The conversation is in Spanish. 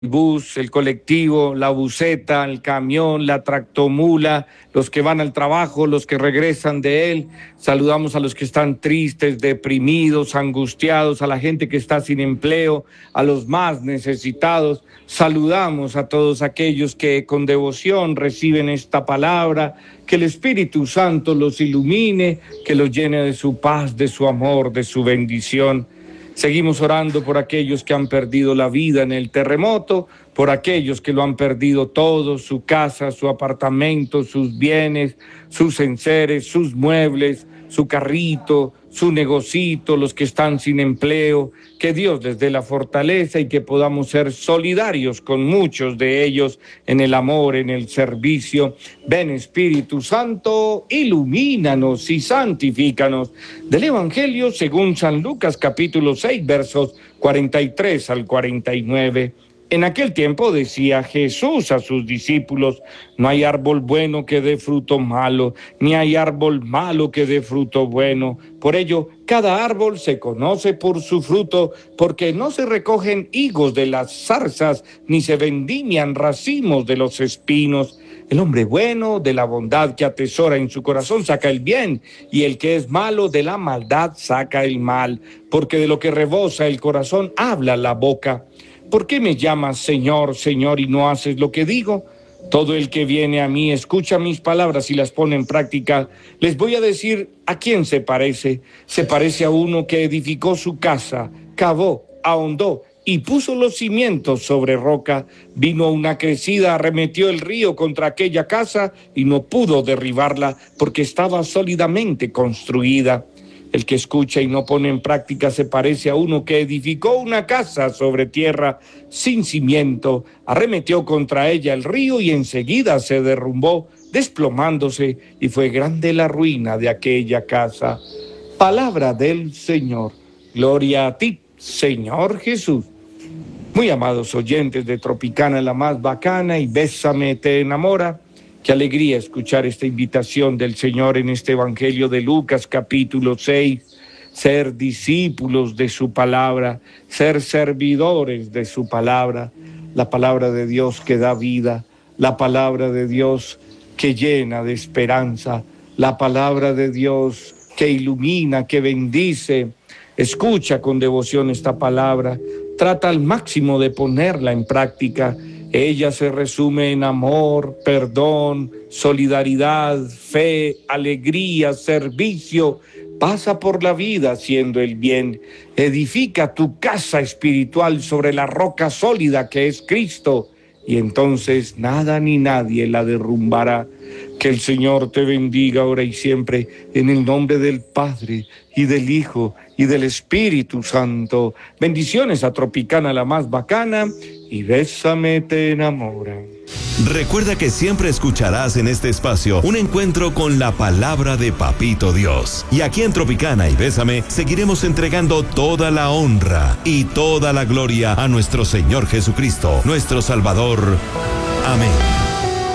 bus, el colectivo, la buseta, el camión, la tractomula, los que van al trabajo, los que regresan de él. Saludamos a los que están tristes, deprimidos, angustiados, a la gente que está sin empleo, a los más necesitados. Saludamos a todos aquellos que con devoción reciben esta palabra. Que el Espíritu Santo los ilumine, que los llene de su paz, de su amor, de su bendición. Seguimos orando por aquellos que han perdido la vida en el terremoto, por aquellos que lo han perdido todo, su casa, su apartamento, sus bienes, sus enseres, sus muebles, su carrito, su negocito, los que están sin empleo. Que Dios les dé la fortaleza y que podamos ser solidarios con muchos de ellos en el amor, en el servicio. Ven, Espíritu Santo, ilumínanos y santifícanos. Del Evangelio según San Lucas, capítulo 6, versos 43 al 49. En aquel tiempo decía Jesús a sus discípulos: no hay árbol bueno que dé fruto malo, ni hay árbol malo que dé fruto bueno. Por ello, cada árbol se conoce por su fruto, porque no se recogen higos de las zarzas, ni se vendimian racimos de los espinos. El hombre bueno de la bondad que atesora en su corazón saca el bien, y el que es malo de la maldad saca el mal, porque de lo que rebosa el corazón habla la boca. ¿Por qué me llamas Señor, Señor, y no haces lo que digo? Todo el que viene a mí, escucha mis palabras y las pone en práctica. Les voy a decir a quién se parece. Se parece a uno que edificó su casa, cavó, ahondó y puso los cimientos sobre roca. Vino una crecida, arremetió el río contra aquella casa y no pudo derribarla porque estaba sólidamente construida. El que escucha y no pone en práctica se parece a uno que edificó una casa sobre tierra sin cimiento, arremetió contra ella el río y enseguida se derrumbó, desplomándose, y fue grande la ruina de aquella casa. Palabra del Señor. Gloria a ti, Señor Jesús. Muy amados oyentes de Tropicana, la más bacana, y Bésame te enamora. Qué alegría escuchar esta invitación del Señor en este Evangelio de Lucas, capítulo 6, ser discípulos de su palabra, ser servidores de su palabra, la palabra de Dios que da vida, la palabra de Dios que llena de esperanza, la palabra de Dios que ilumina, que bendice. Escucha con devoción esta palabra, trata al máximo de ponerla en práctica. Ella se resume en amor, perdón, solidaridad, fe, alegría, servicio. Pasa por la vida haciendo el bien. Edifica tu casa espiritual sobre la roca sólida que es Cristo, y entonces nada ni nadie la derrumbará. Que el Señor te bendiga ahora y siempre, en el nombre del Padre, y del Hijo, y del Espíritu Santo. Bendiciones a Tropicana, la más bacana, y Bésame te enamora. Recuerda que siempre escucharás en este espacio un encuentro con la palabra de Papito Dios. Y aquí en Tropicana y Bésame seguiremos entregando toda la honra y toda la gloria a nuestro Señor Jesucristo, nuestro Salvador. Amén.